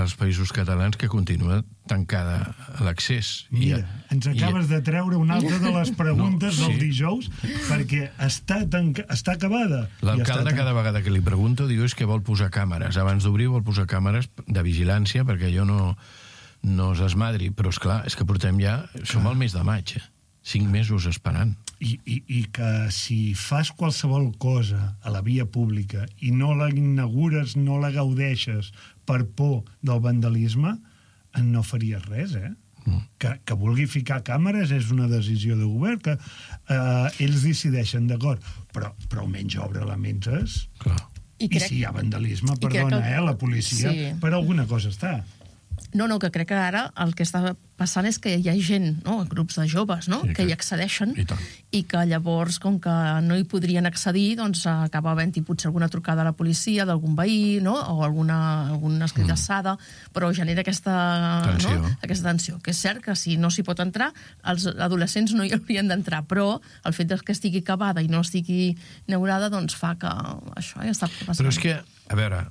als països catalans que continua tancada a l'accés. Mira, ens acabes de treure una altra de les preguntes del dijous, perquè està acabada. L'alcalde cada vegada que li pregunto diu és que vol posar càmeres. Abans d'obrir vol posar càmeres de vigilància perquè allò no es desmadri. Però, esclar, és que portem ja... Som al mes de maig, 5 mesos esperant. I que si fas qualsevol cosa a la via pública i no la inaugures, no la gaudeixes per por del vandalisme, no faries res, Que vulgui ficar càmeres és una decisió de govern, que ells decideixen, d'acord, però almenys obre la menses. I si hi ha vandalisme, perdona, la policia per alguna cosa està. No, que crec que ara el que està passant és que hi ha gent, grups de joves, que hi accedeixen i que llavors, com que no hi podrien accedir, doncs acaba havent-hi potser alguna trucada a la policia d'algun veí, o alguna escridassada, però genera aquesta tensió. Que és cert que si no s'hi pot entrar, els adolescents no hi haurien d'entrar, però el fet que estigui acabada i no estigui inaugurada, doncs fa que això ja està passant. Però és que, a veure...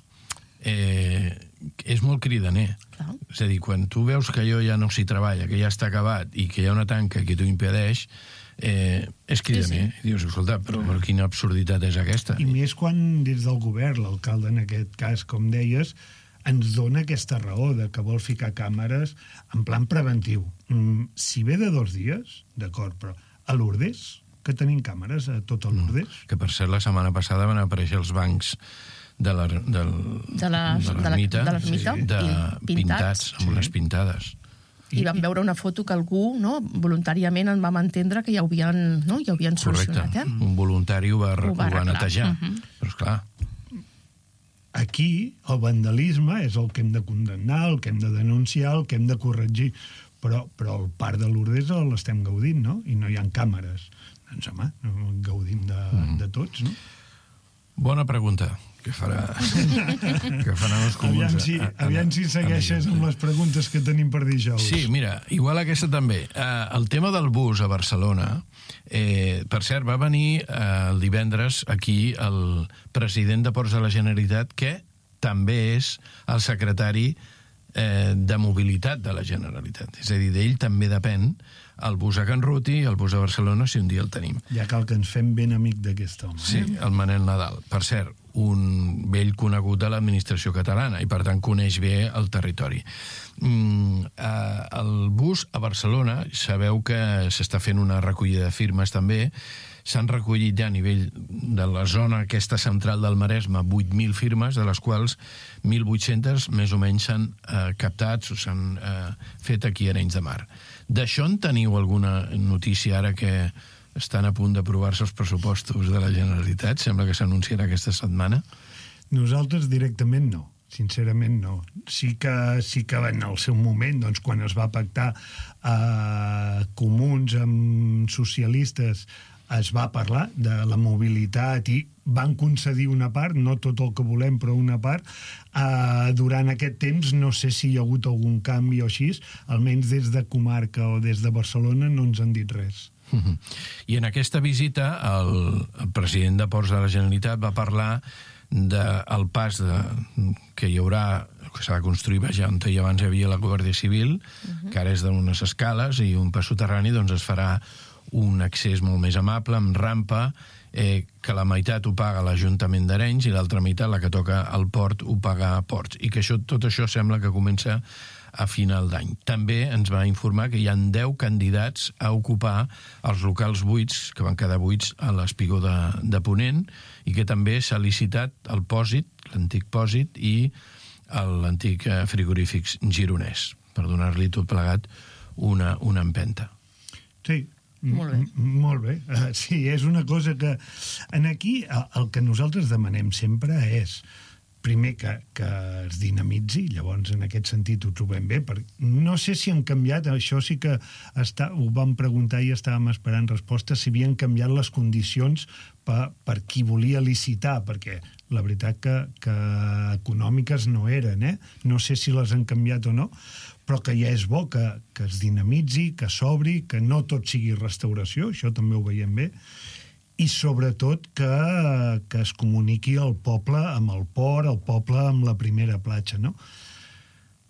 és molt cridaner. És a dir, quan tu veus que allò ja no s'hi treballa, que ja està acabat i que hi ha una tanca que t'ho impedeix, és cridaner. I dius, escolta, però quina absurditat és aquesta? I més quan des del govern, l'alcalde en aquest cas, com deies, ens dona aquesta raó de que vol ficar càmeres en plan preventiu. Si ve de 2 dies, d'acord, però a Lourdes, que tenim càmeres a tot el Lourdes. Que per cert, la setmana passada van aparèixer els bancs de l'ermita pintats, amb unes pintades. I vam veure una foto que algú voluntàriament en vam entendre que ja ho havien solucionat. Correcte, un voluntari ho va netejar. Però esclar... Aquí el vandalisme és el que hem de condemnar, el que hem de denunciar, el que hem de corregir, però el parc de Lourdes l'estem gaudint, no? I no hi ha càmeres. Doncs home, gaudim de tots, no? Bona pregunta que faran els comuns. Aviam si segueixes amb les preguntes que tenim per dijous. Sí, mira, igual aquesta també. El tema del bus a Barcelona, per cert, va venir el divendres aquí el president de Ports de la Generalitat, que també és el secretari de mobilitat de la Generalitat. És a dir, d'ell també depèn el bus a Can Ruti i el bus a Barcelona, si un dia el tenim. Ja cal que ens fem ben amic d'aquest home. Sí, el Manel Nadal. Per cert, un vell conegut de l'administració catalana i, per tant, coneix bé el territori. El bus a Barcelona, sabeu que s'està fent una recollida de firmes també. S'han recollit ja a nivell de la zona aquesta central del Maresme 8.000 firmes, de les quals 1.800 més o menys s'han captat o s'han fet aquí a Arenys de Mar. D'això en teniu alguna notícia ara que estan a punt d'aprovar-se els pressupostos de la Generalitat? Sembla que s'anunciarà aquesta setmana. Nosaltres directament no. Sincerament no. Sí que en el seu moment, doncs, quan es va pactar comuns amb socialistes, es va parlar de la mobilitat i van concedir una part, no tot el que volem, però una part. Durant aquest temps no sé si hi ha hagut algun canvi o així, almenys des de comarca o des de Barcelona no ens han dit res. I en aquesta visita el president de Ports de la Generalitat va parlar del pas que hi haurà, que s'ha de construir on abans hi havia la Guàrdia Civil, que ara és d'unes escales i un pas soterrani, doncs es farà un accés molt més amable, amb rampa, que la meitat ho paga l'Ajuntament d'Arenys i l'altra meitat, la que toca al port, ho paga Ports. I que tot això sembla que comença a final d'any. També ens va informar que hi ha 10 candidats a ocupar els locals buits, que van quedar buits a l'Espigó de Ponent, i que també s'ha licitat el Pòsit, l'antic Pòsit, i l'antic frigorífic gironès, per donar-li tot plegat una empenta. Sí, molt bé. Sí, és una cosa que... Aquí el que nosaltres demanem sempre és primer que es dinamitzi, llavors en aquest sentit ho trobem bé, no sé si han canviat, això sí que ho vam preguntar i estàvem esperant respostes, si havien canviat les condicions per qui volia licitar, perquè la veritat que econòmiques no eren, no sé si les han canviat o no, però que ja és bo que es dinamitzi, que s'obri, que no tot sigui restauració, això també ho veiem bé, i sobretot que es comuniqui el poble amb el port, el poble amb la primera platja, no?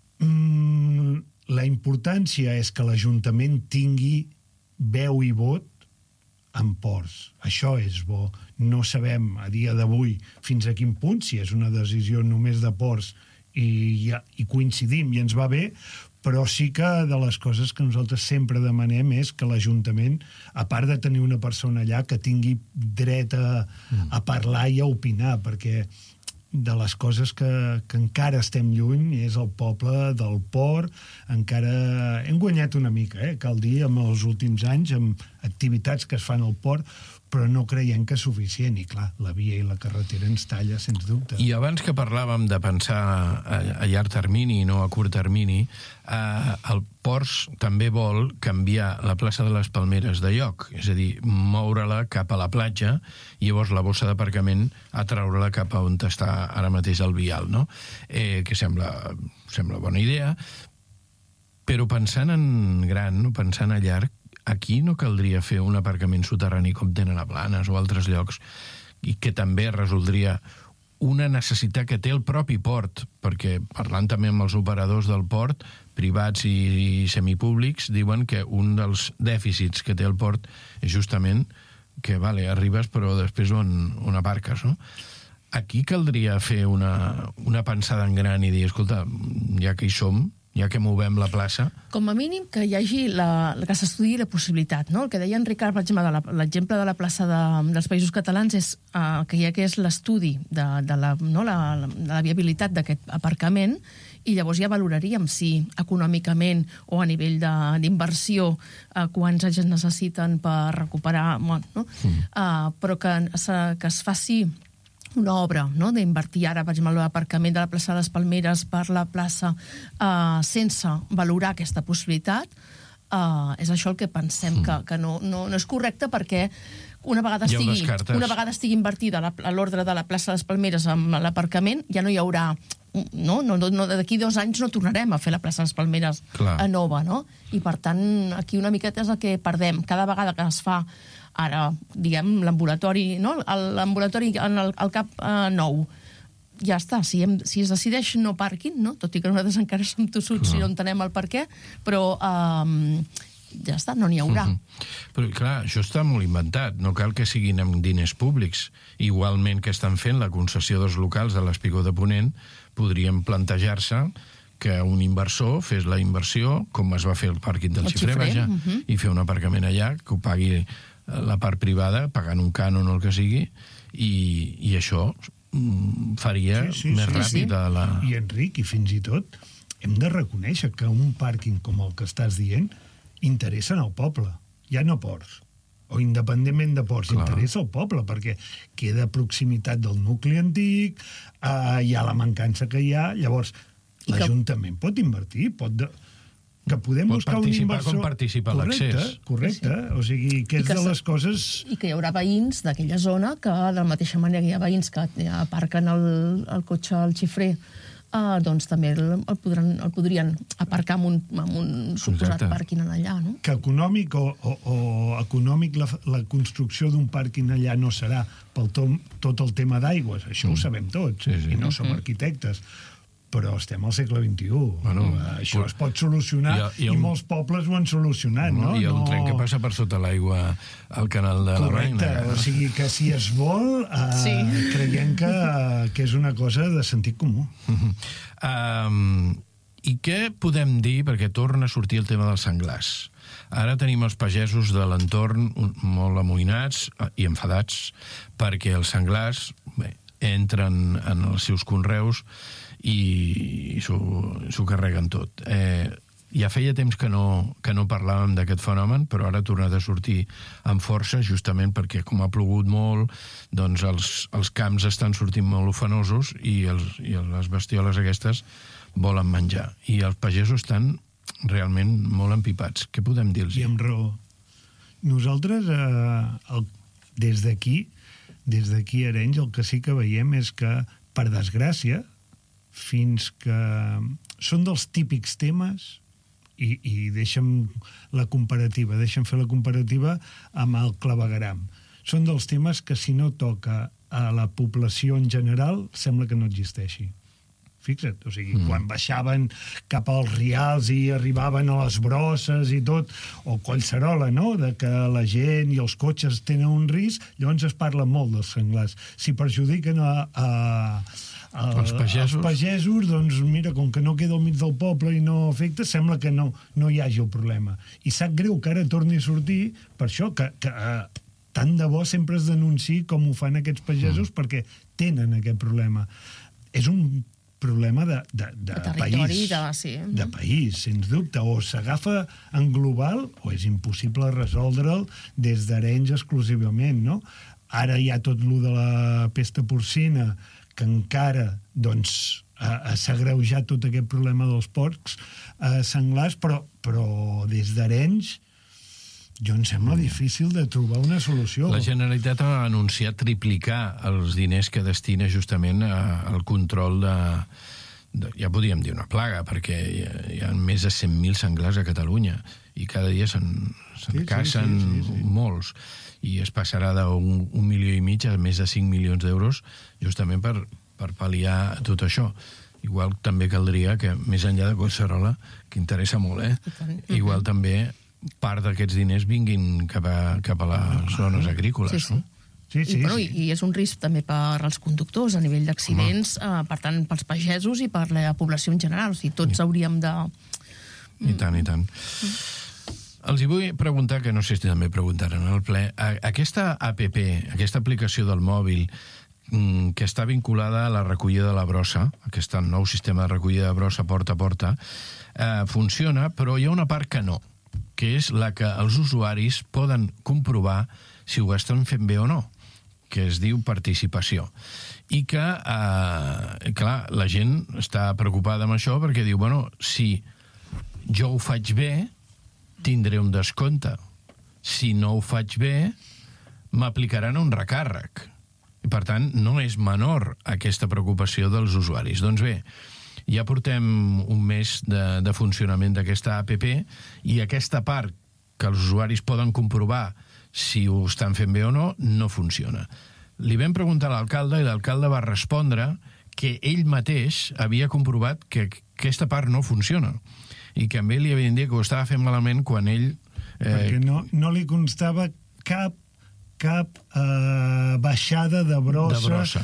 importància és que l'Ajuntament tingui veu i vot en ports. Això és bo. No sabem a dia d'avui fins a quin punt, si és una decisió només de ports i coincidim i ens va bé, però sí que de les coses que nosaltres sempre demanem és que l'Ajuntament, a part de tenir una persona allà, que tingui dret a parlar i a opinar, perquè de les coses que encara estem lluny és el poble del port. Encara hem guanyat una mica, cal dir, en els últims anys, amb activitats que es fan al port, però no creiem que és suficient. I clar, la via i la carretera ens talla, sens dubte. I abans que parlàvem de pensar a llarg termini i no a curt termini, el Ports també vol canviar la plaça de les Palmeres de lloc, és a dir, moure-la cap a la platja i llavors la bossa d'aparcament a treure-la cap a on està ara mateix el vial, no? Que sembla bona idea, però pensant en gran, pensant a llarg, aquí no caldria fer un aparcament soterrani com tenen a Blanes o altres llocs, i que també resoldria una necessitat que té el propi port, perquè parlant també amb els operadors del port, privats i semipúblics, diuen que un dels dèficits que té el port és justament que, vale, arribes però després on aparques, no? Aquí caldria fer una pensada en gran i dir, escolta, ja que hi som, ja que movem la plaça... Com a mínim que hi hagi que s'estudiï la possibilitat, no? El que deia en Ricard, per exemple, l'exemple de la plaça dels Països Catalans és que hi hagués l'estudi de la viabilitat d'aquest aparcament i llavors ja valoraríem si econòmicament o a nivell d'inversió quants anys es necessiten per recuperar... no? Però que es faci una obra, no?, d'invertir ara, per exemple, l'aparcament de la plaça de les Palmeres per la plaça sense valorar aquesta possibilitat, és això el que pensem que no és correcte, perquè una vegada estigui invertida a l'ordre de la plaça de les Palmeres amb l'aparcament, ja no hi haurà... d'aquí 2 anys no tornarem a fer la plaça de les Palmeres a nova, no? I per tant, aquí una miqueta és el que perdem. Cada vegada que es fa ara, diguem, l'ambulatori, no? L'ambulatori al cap nou, ja està, si es decideix no parking, no? Tot i que nosaltres encara som tossuts i no entenem el per què, però ja està, no n'hi haurà. Però clar, això està molt inventat, no cal que siguin amb diners públics. Igualment que estan fent la concessió dels locals de l'Espigó de Ponent, podríem plantejar-se que un inversor fes la inversió, com es va fer el pàrquing del Xifré, vaja, i fer un aparcament allà, que ho pagui la part privada, pagant un cànon o el que sigui, i això faria més ràpid a la... I Enric, i fins i tot hem de reconèixer que un pàrquing com el que estàs dient interessa al poble, ja no ports, o independentment de ports, interessa al poble, perquè queda a proximitat del nucli antic, hi ha la mancança que hi ha, llavors l'Ajuntament pot invertir, que podem buscar un inversor... Com participar a l'accés. Correcte, o sigui, que és de les coses... I que hi haurà veïns d'aquella zona que, de la mateixa manera que hi ha veïns que aparquen el cotxe al Xifré, doncs també el podrien aparcar amb un suposat pàrquing allà, no? Que econòmic o econòmic la construcció d'un pàrquing allà no serà pel tot el tema d'aigües, això ho sabem tots, i no som arquitectes, però estem al segle XXI. Això es pot solucionar i molts pobles ho han solucionat, no? I el tren que passa per sota l'aigua al canal de la Reina. Correcte, o sigui que si es vol, creiem que és una cosa de sentit comú. I què podem dir, perquè torna a sortir el tema dels senglars. Ara tenim els pagesos de l'entorn molt amoïnats i enfadats perquè els senglars entren en els seus conreus i s'ho carreguen tot. Ja feia temps que no parlàvem d'aquest fenomen, però ara ha tornat a sortir amb força, justament perquè com ha plogut molt, doncs els camps estan sortint molt ufanosos i les bestioles aquestes volen menjar. I els pagesos estan realment molt empipats. Què podem dir-los? I amb raó. Nosaltres, des d'aquí a Arenys, el que sí que veiem és que, per desgràcia, fins que són dels típics temes i deixa'm fer la comparativa amb el clavegueram. Són dels temes que si no toca a la població en general sembla que no existeixi. Fixa't, o sigui, quan baixaven cap als rials i arribaven a les brosses i tot, o Collserola, no?, de que la gent i els cotxes tenen un risc, llavors es parla molt dels senglars. Si perjudiquen els pagesos, doncs mira, com que no queda al mig del poble i no afecta, sembla que no hi hagi el problema. I sap greu que ara torni a sortir per això, que tant de bo sempre es denunciï com ho fan aquests pagesos perquè tenen aquest problema. És un problema de país, de país, sens dubte. O s'agafa en global o és impossible resoldre'l des d'Arenys exclusivament, no? Ara hi ha tot lo de la pesta porcina, que encara doncs, s'ha agreujat tot aquest problema dels porcs senglars, però des d'Arenys jo em sembla difícil de trobar una solució. La Generalitat ha anunciat triplicar els diners que destina justament al control ja podríem dir una plaga, perquè hi ha més de 100.000 senglars a Catalunya i cada dia se'n cacen molts, i es passarà d'un 1,5 milió a més de 5 milions d'euros justament per pal·liar tot això. Igual també caldria que, més enllà de Collserola, que interessa molt, igual també part d'aquests diners vinguin cap a les zones agrícoles. I és un risc també per als conductors a nivell d'accidents, per tant, pels pagesos i per la població en general. O sigui, tots hauríem de... I tant. Els hi vull preguntar, que no sé si també preguntaran al ple, aquesta APP, aquesta aplicació del mòbil, que està vinculada a la recollida de la brossa, aquest nou sistema de recollida de brossa porta a porta, funciona, però hi ha una part que no, que és la que els usuaris poden comprovar si ho estan fent bé o no, que es diu participació. I que, clar, la gent està preocupada amb això perquè diu, bueno, si jo ho faig bé, tindré un descompte. Si no ho faig bé, m'aplicaran un recàrrec. I, per tant, no és menor aquesta preocupació dels usuaris. Doncs bé, ja portem un mes de funcionament d'aquesta APP i aquesta part que els usuaris poden comprovar si ho estan fent bé o no, no funciona. Li vam preguntar a l'alcalde i l'alcalde va respondre que ell mateix havia comprovat que aquesta part no funciona i que també li havien dit que ho estava fent malament quan ell... Perquè no li constava cap baixada de brossa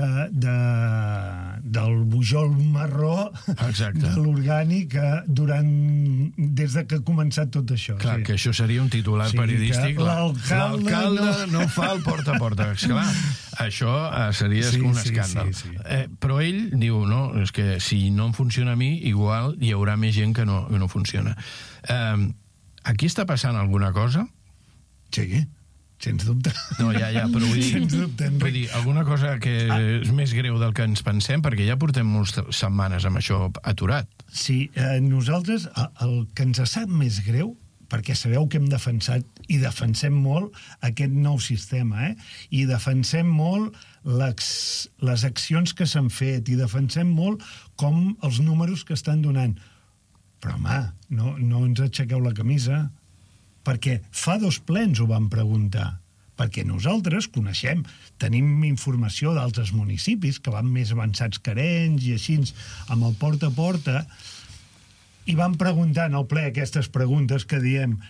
del bujol marró de l'orgànic des de que ha començat tot això. Clar, que això seria un titular periodístic. L'alcalde no fa el porta a porta. Esclar, això seria un escàndal. Però ell diu, no, és que si no em funciona a mi, igual hi haurà més gent que no funciona. Aquí està passant alguna cosa? Sí, sens dubte. No, ja, però vull dir, alguna cosa que és més greu del que ens pensem, perquè ja portem moltes setmanes amb això aturat. Sí, nosaltres, el que ens sap més greu, perquè sabeu que hem defensat i defensem molt aquest nou sistema, i defensem molt les accions que s'han fet i defensem molt com els números que estan donant. Però, home, no ens aixequeu la camisa, perquè fa 2 plens ho vam preguntar, perquè nosaltres coneixem, tenim informació d'altres municipis que van més avançats que Arenys i així, amb el porta a porta, i vam preguntar en el ple aquestes preguntes que diem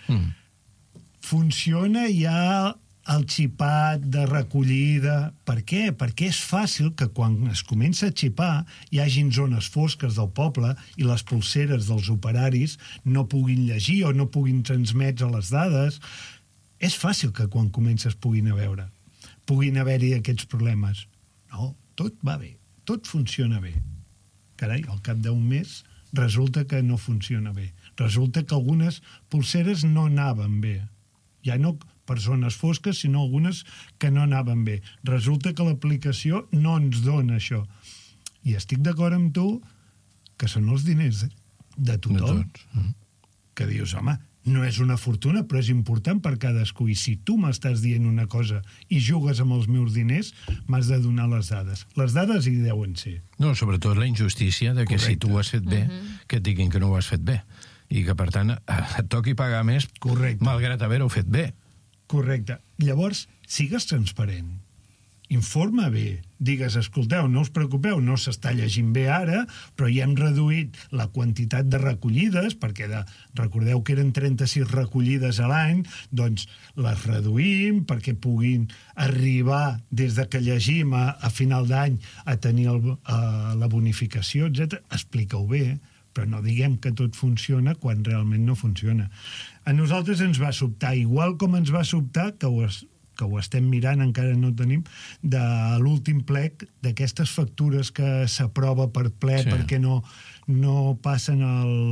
funciona ja el xipat de recollida? Per què? Perquè és fàcil que quan es comença a xipar hi hagin zones fosques del poble i les polseres dels operaris no puguin llegir o no puguin transmetre les dades. És fàcil que quan comences puguin haver-hi aquests problemes. No, tot va bé, tot funciona bé. Carai, al cap d'un mes resulta que no funciona bé. Resulta que algunes polseres no anaven bé. Ja no per zones fosques, sinó algunes que no anaven bé. Resulta que l'aplicació no ens dona això. I estic d'acord amb tu que són els diners de tothom. Que dius, home, no és una fortuna, però és important per cadascú. I si tu m'estàs dient una cosa i jugues amb els meus diners, m'has de donar les dades. Les dades hi deuen ser. No, sobretot la injustícia de que si tu ho has fet bé, que et diguin que no ho has fet bé. I que, per tant, et toqui pagar més, malgrat haver-ho fet bé. Correcte. Llavors, sigues transparent. informa bé, digues, escolteu, no us preocupeu, no s'està llegint bé ara, però ja hem reduït la quantitat de recollides, perquè recordeu que eren 36 recollides a l'any, doncs les reduïm perquè puguin arribar des de que llegim a final d'any a tenir la bonificació, etc. Explica-ho bé, però no diguem que tot funciona quan realment no funciona. A nosaltres ens va sobtar, igual com ens va sobtar, que ho estem mirant, encara no tenim, de l'últim plec d'aquestes factures que s'aprova per ple perquè no passen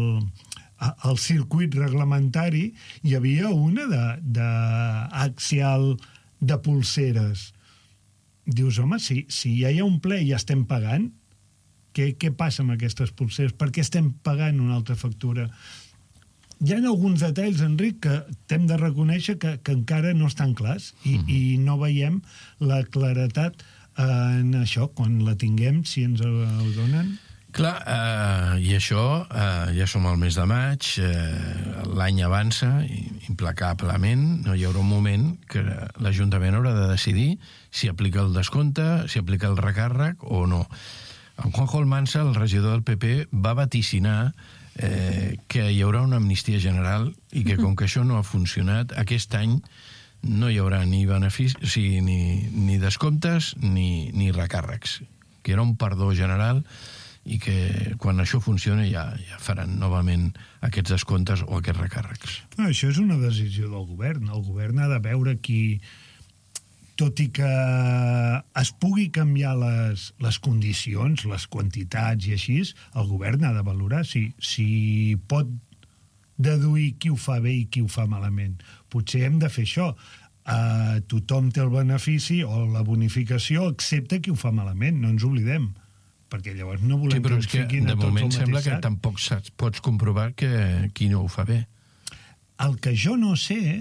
al circuit reglamentari. Hi havia una d'Axial de pulseres. Dius, home, si ja hi ha un ple i ja estem pagant, què passa amb aquestes pulseres? Per què estem pagant una altra factura? Hi ha alguns detalls, Enric, que t'hem de reconèixer que encara no estan clars i no veiem la claretat en això. Quan la tinguem, si ens ho donen... Clar, i això, ja som al mes de maig, l'any avança implacablement, no hi haurà un moment que l'Ajuntament haurà de decidir si aplica el descompte, si aplica el recàrrec o no. En Juanjo Almansa, el regidor del PP, va vaticinar que hi haurà una amnistia general i que com que això no ha funcionat, aquest any no hi haurà ni benefici, ni descomptes ni recàrrecs, que era un perdó general i que quan això funciona ja faran novament aquests descomptes o aquests recàrrecs. No, això és una decisió del govern. El govern ha de veure qui, tot i que es pugui canviar les condicions, les quantitats i així, el govern ha de valorar si pot deduir qui ho fa bé i qui ho fa malament. Potser hem de fer això. Tothom té el benefici o la bonificació, excepte qui ho fa malament, no ens oblidem. Perquè llavors no volem que ens fiquin a tots el mateix sac. De moment sembla que tampoc pots comprovar qui no ho fa bé. El que jo no sé,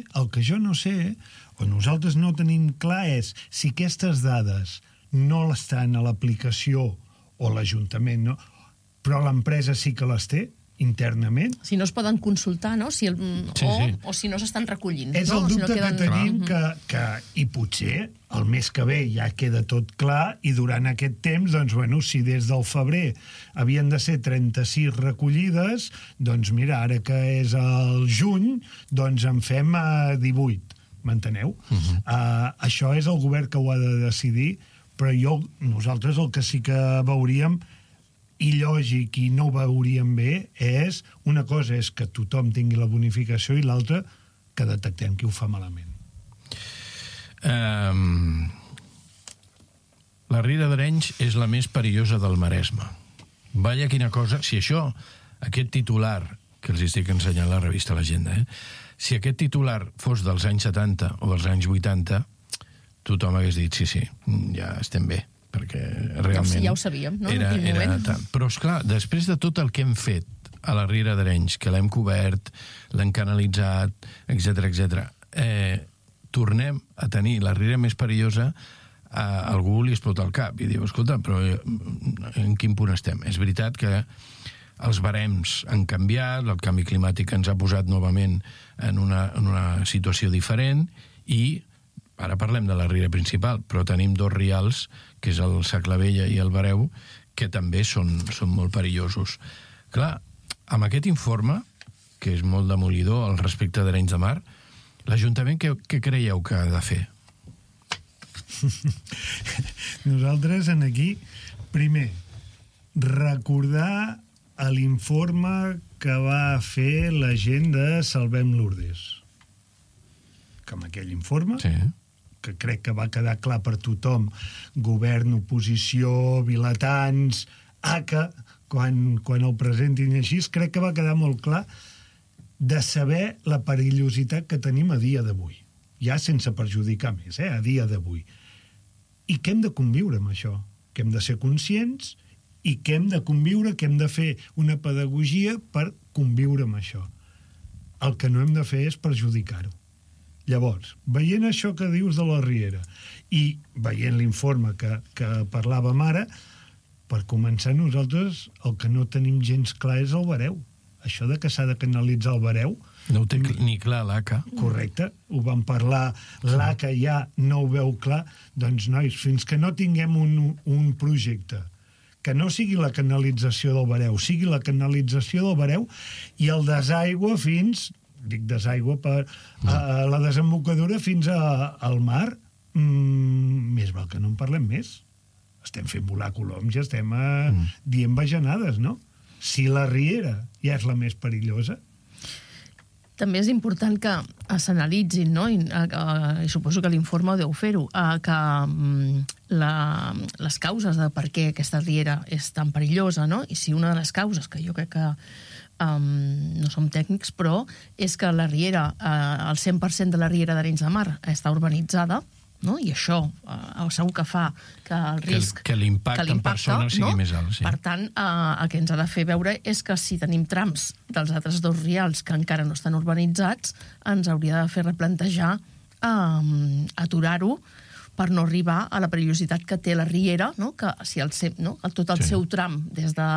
o nosaltres no tenim clar, és si aquestes dades no estan a l'aplicació o l'Ajuntament, no, però l'empresa sí que les té internament. Si no es poden consultar, no? O si no s'estan recollint. És el dubte que tenim i potser el mes que ve ja queda tot clar i durant aquest temps, doncs, bueno, si des del febrer havien de ser 36 recollides, doncs mira, ara que és el juny, doncs en fem 18. M'enteneu? Això és el govern que ho ha de decidir, però nosaltres el que sí que veuríem i lògic i no ho veuríem bé és, una cosa és que tothom tingui la bonificació i l'altra que detectem qui ho fa malament. La Riera d'Arenys és la més perillosa del Maresme. Vaya quina cosa, si aquest titular que els estic ensenyant a la revista L'Agenda, si aquest titular fos dels anys 70 o dels anys 80, tothom hagués dit sí, ja estem bé, perquè realment... Sí, ja ho sabíem, no? Era tant. Però, esclar, després de tot el que hem fet a la Riera d'Arenys, que l'hem cobert, l'hem canalitzat, etc., tornem a tenir la riera més perillosa, a algú li explota el cap i diu, escolta, però en quin punt estem? És veritat que els barems han canviat, el canvi climàtic ens ha posat novament en una situació diferent i ara parlem de la riera principal, però tenim dos rials, que és el Saclavella i el Bareu, que també són molt perillosos. Clar, amb aquest informe, que és molt demolidor al respecte d'Arenys de Mar, l'Ajuntament què creieu que ha de fer? Nosaltres aquí, primer, recordar l'informe que va fer la gent de Salvem Lourdes. Que amb aquell informe, que crec que va quedar clar per tothom, govern, oposició, vilatans, ACA, quan el presentin així, crec que va quedar molt clar de saber la perillositat que tenim a dia d'avui. Ja sense perjudicar més, a dia d'avui. I que hem de conviure amb això, que hem de ser conscients i que hem de conviure, que hem de fer una pedagogia per conviure amb això. El que no hem de fer és perjudicar-ho. Llavors, veient això que dius de la Riera i veient l'informe que parlàvem ara, per començar nosaltres el que no tenim gens clar és el Bareu. Això de que s'ha de canalitzar el Bareu, No ho té ni clar l'ACA. Correcte, ho vam parlar, l'ACA ja no ho veu clar. Doncs, nois, fins que no tinguem un projecte que no sigui la canalització del Bereu, sigui la canalització del Bereu i el desaigua fins, dic desaigua per la desembocadura fins al mar, més val que no en parlem més. Estem fent volar coloms i estem dient bajanades, no? Si la riera ja és la més perillosa. També és important que s'analitzin, no? I suposo que l'informe deu fer-ho, que les causes de per què aquesta riera és tan perillosa, no? I si una de les causes, que jo crec que no som tècnics, però és que la riera, el 100% de la riera d'Arenys de Mar està urbanitzada, no? I això segur que fa que el risc... Que l'impacte en persones sigui més alt. Sí. Per tant, el que ens ha de fer veure és que si tenim trams dels altres dos rials que encara no estan urbanitzats, ens hauria de fer replantejar aturar-ho per no arribar a la perillositat que té la riera, no? Que si tot el seu tram des de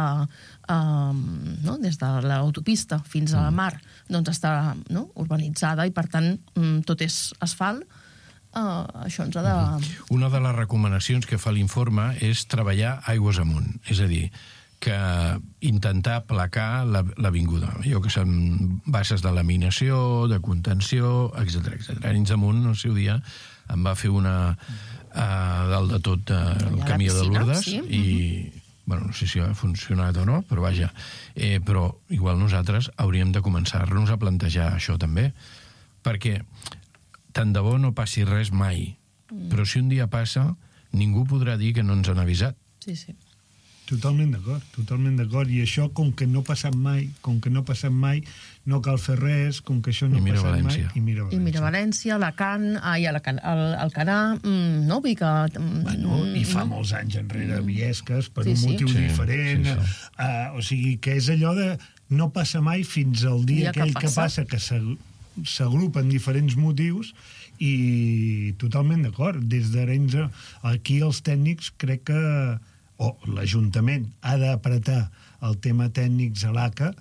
l'autopista fins a la mar doncs està urbanitzada i, per tant, tot és asfalt. Això ens ha de... Una de les recomanacions que fa l'informe és treballar aigües amunt, és a dir, que intentar placar l'avinguda. Jo que són bases de laminació, de contenció, etc. Arenys de Munt, el seu dia, em va fer una dalt de tot el camí de Lourdes i, bueno, no sé si ha funcionat o no, però vaja. Però igual nosaltres hauríem de començar-nos a plantejar això també, perquè tant de bo no passi res mai, però si un dia passa, ningú podrà dir que no ens han avisat. Sí, sí. Totalment d'acord. I això, com que no ha passat mai, no cal fer res, com que això no ha passat mai... I mira València, Alcanar, no? Vull que... Bueno, i fa molts anys enrere Viesques, per un motiu diferent. O sigui, que és allò de no passa mai fins al dia aquell que passa, que s'agrupen diferents motius, i totalment d'acord. Des d'Arenys, aquí els tècnics crec que l'Ajuntament ha d'apretar el tema tècnics a l'ACA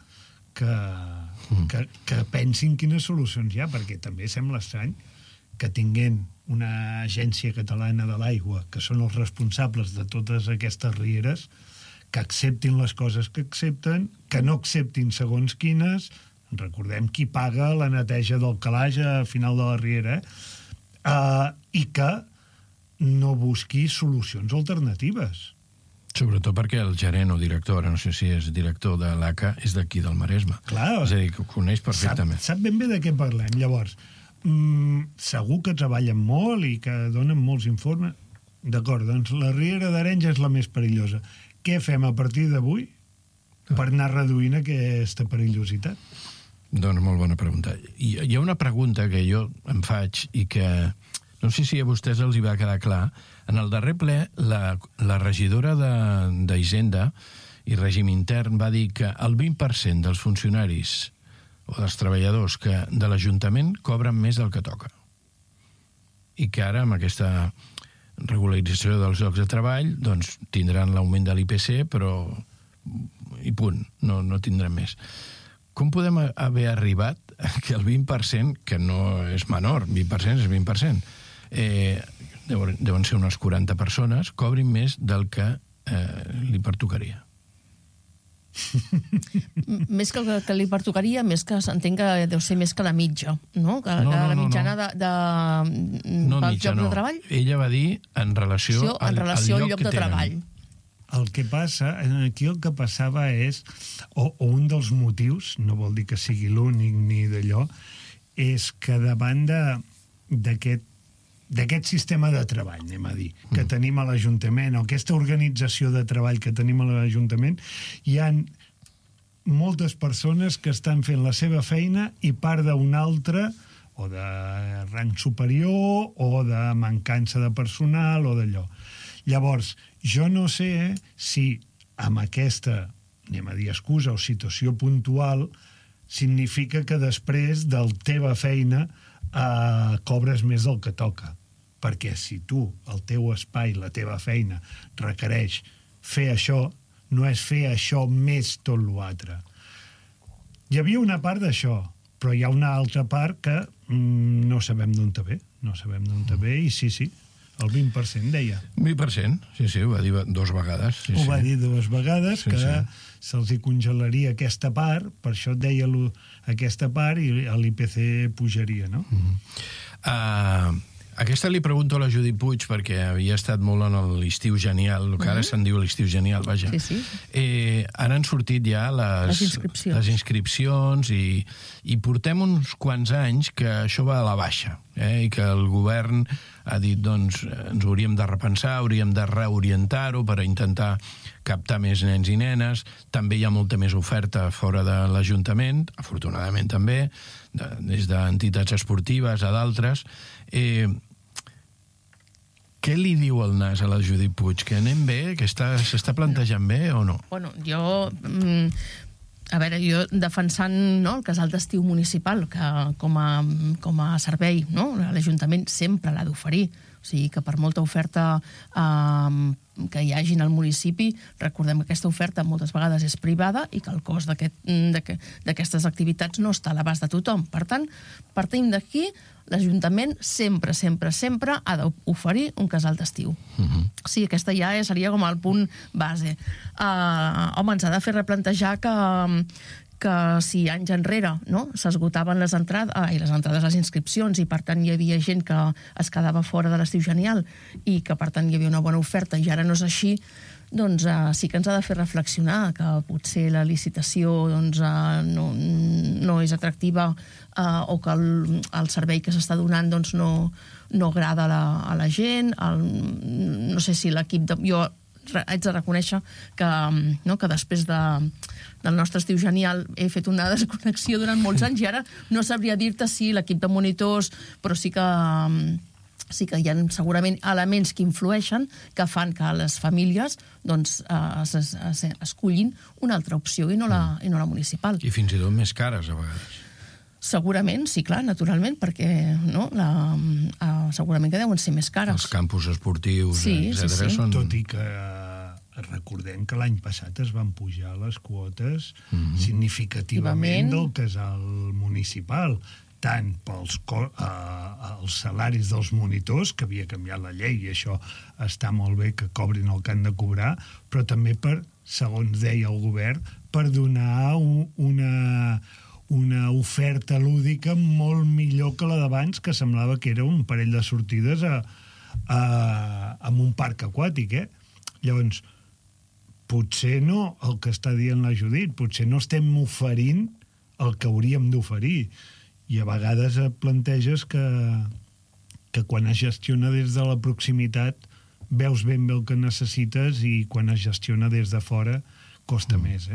que pensin quines solucions hi ha, perquè també sembla estrany que tinguent una agència catalana de l'aigua, que són els responsables de totes aquestes rieres, que acceptin les coses que accepten, que no acceptin segons quines. Recordem qui paga la neteja del calaix a final de la riera, i que no busqui solucions alternatives. Sobretot perquè el gerent o director, no sé si és director de l'ACA, és d'aquí del Maresme. Clar. És a dir, que ho coneix perfectament. Sap ben bé de què parlem. Llavors, segur que treballen molt i que donen molts informes. D'acord, doncs la riera d'Arenys és la més perillosa. Què fem a partir d'avui per anar reduint aquesta perillositat? Doncs molt bona pregunta. Hi ha una pregunta que jo em faig i que no sé si a vostès els hi va quedar clar. En el darrer ple, la regidora d'Hisenda i Règim Intern va dir que el 20% dels funcionaris o dels treballadors de l'Ajuntament cobren més del que toca. I que ara, amb aquesta regularització dels llocs de treball, doncs tindran l'augment de l'IPC, però i punt, no tindrem més. Com podem haver arribat que el 20%, que no és menor, 20% és 20%, deuen ser unes 40 persones, cobrin més del que li pertocaria? Més que el que li pertocaria, més que s'entenc que deu ser més que la mitja, no? La mitjana del lloc de treball? Ella va dir en relació al lloc de treball. El que passa, aquí el que passava és, o un dels motius, no vol dir que sigui l'únic ni d'allò, és que davant d'aquest sistema de treball, anem a dir, que tenim a l'Ajuntament, o aquesta organització de treball que tenim a l'Ajuntament, hi ha moltes persones que estan fent la seva feina i part d'una altra, o de rang superior, o de mancança de personal, o d'allò. Llavors, jo no sé si amb aquesta, anem a dir, excusa o situació puntual, significa que després de la teva feina cobres més del que toca. Perquè si tu, el teu espai, la teva feina, requereix fer això, no és fer això més tot l'altre. Hi havia una part d'això, Però hi ha una altra part que no sabem d'on te ve, i sí, el 20% deia. 20%, sí, ho va dir 2 vegades. Ho va dir 2 vegades, que se'ls hi congelaria aquesta part, per això et deia aquesta part, i l'IPC pujaria, no? Aquesta li pregunto a la Judit Puig perquè havia estat molt en l'estiu genial, el que ara se'n diu l'estiu genial, vaja. Sí. Ara han sortit ja les inscripcions i portem uns quants anys que això va a la baixa, i que el govern ha dit, doncs, ens hauríem de repensar, hauríem de reorientar-ho per intentar captar més nens i nenes. També hi ha molta més oferta fora de l'Ajuntament, afortunadament també, des d'entitats esportives a d'altres. Què li diu el nas a la Judit Puig? Que anem bé? Que s'està plantejant bé o no? Bueno, jo defensant el casal d'estiu municipal que com a servei, l'Ajuntament sempre l'ha d'oferir. O sigui que per molta oferta que hi hagin al municipi, recordem que aquesta oferta moltes vegades és privada i que el cost d'aquestes activitats no està a l'abast de tothom. Per tant, partim d'aquí, l'Ajuntament sempre ha d'oferir un casal d'estiu. Sí, aquesta ja seria com el punt base. Home, ens ha de fer replantejar que si anys enrere s'esgotaven les entrades a les inscripcions i per tant hi havia gent que es quedava fora de l'estiu genial i que per tant hi havia una bona oferta i ara no és així, doncs sí que ens ha de fer reflexionar que potser la licitació no és atractiva o que el servei que s'està donant no agrada a la gent. No sé si l'equip jo haig de reconèixer que després del nostre estiu genial he fet una desconnexió durant molts anys i ara no sabria dir-te si l'equip de monitors, però sí que hi ha segurament elements que influeixen, que fan que les famílies escollin una altra opció i no la municipal. I fins i tot més cares, a vegades. Segurament, sí, clar, naturalment, perquè segurament que deuen ser més cares. Els campus esportius, etc. són... Tot i que recordem que l'any passat es van pujar les quotes significativament del casal municipal, tant pels salaris dels monitors, que havia canviat la llei, i això està molt bé que cobrin el que han de cobrar, però també per, segons deia el govern, per donar una oferta lúdica molt millor que la d'abans, que semblava que era un parell de sortides amb un parc aquàtic, Llavors, potser no el que està dient la Judit, potser no estem oferint el que hauríem d'oferir. I a vegades et planteges que quan es gestiona des de la proximitat veus ben bé el que necessites i quan es gestiona des de fora costa més,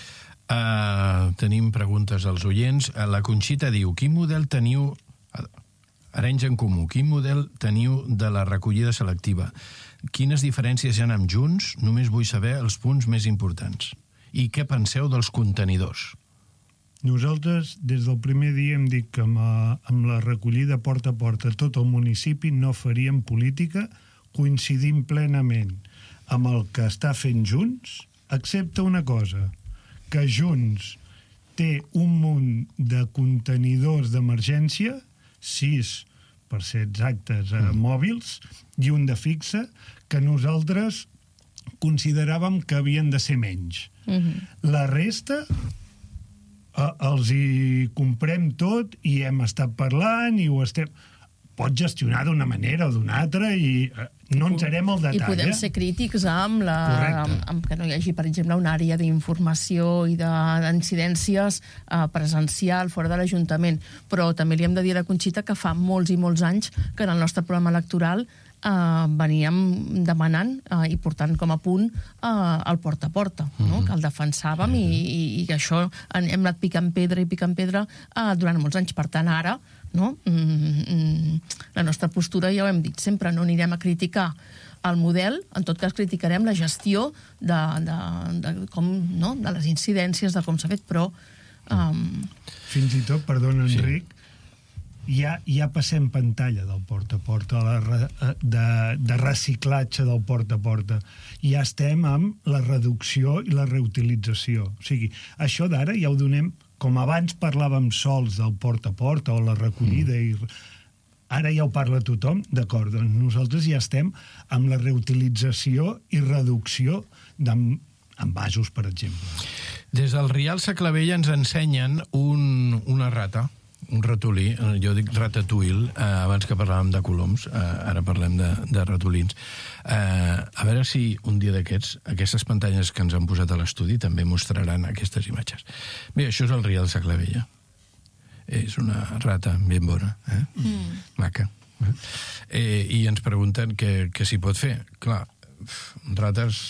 Tenim preguntes als oients. La Conxita diu, quin model teniu, Arenys en Comú, quin model teniu de la recollida selectiva? Quines diferències hi ha amb Junts? Només vull saber els punts més importants. I què penseu dels contenidors? Nosaltres, des del primer dia, hem dit que amb la recollida porta a porta tot el municipi no faríem política, coincidim plenament amb el que està fent Junts, excepte una cosa, que Junts té un munt de contenidors d'emergència, 6, per ser exactes, mòbils, i un de fixe, que nosaltres consideràvem que havien de ser menys. La resta els hi comprem tot i hem estat parlant i ho estem... Pot gestionar d'una manera o d'una altra i no ens harem el detall. I podem ser crítics amb que no hi hagi, per exemple, una àrea d'informació i d'incidències presencial fora de l'Ajuntament. Però també li hem de dir a la Conxita que fa molts i molts anys que en el nostre programa electoral veníem demanant i portant com a punt el porta a porta, que el defensàvem i que això hem anat picant pedra durant molts anys. Per tant, ara la nostra postura, ja ho hem dit sempre, no anirem a criticar el model, en tot cas criticarem la gestió de les incidències, de com s'ha fet, però... Fins i tot, perdona, Enric, ja passem pantalla del porta a porta, de reciclatge del porta a porta. Ja estem amb la reducció i la reutilització. O sigui, això d'ara ja ho donem com abans parlàvem sols del porta a porta o la recollida i ara ja ho parla tothom, d'acord, doncs nosaltres ja estem amb la reutilització i reducció d'envasos, per exemple. Des del Rial Saclavell ens ensenyen una rata, un ratolí, jo dic ratatouille, abans que parlàvem de coloms, ara parlem de ratolins. A veure si un dia d'aquests, aquestes pantalles que ens han posat a l'estudi també mostraran aquestes imatges. Bé, això és el Rial Saclavell. És una rata ben bona, maca. I ens pregunten què s'hi pot fer. Clar, rates,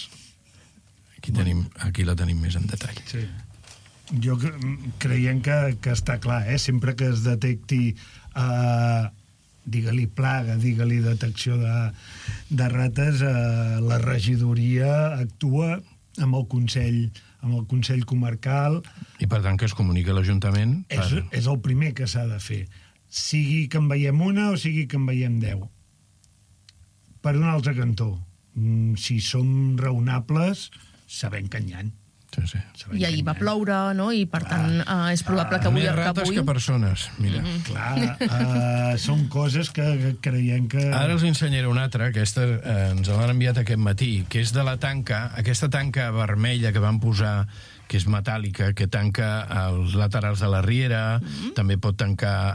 aquí la tenim més en detall. Sí. Jo creiem que està clar, sempre que es detecti digue-li plaga, digue-li detecció de rates, la regidoria actua amb el Consell Comarcal. I per tant que es comuniqui a l'Ajuntament. És el primer que s'ha de fer. Sigui que en veiem una o sigui que en veiem 10. Per un altre cantó, si som raonables, sabem que n'hi ha. Sí. I ahir va ploure, no? I per tant és probable que avui... Més rates que persones, mira. Clar, són coses que creiem que... Ara els ensenyaré una altra, aquesta ens l'han enviat aquest matí, que és de la tanca, aquesta tanca vermella que van posar, que és metàl·lica, que tanca els laterals de la riera, també pot tancar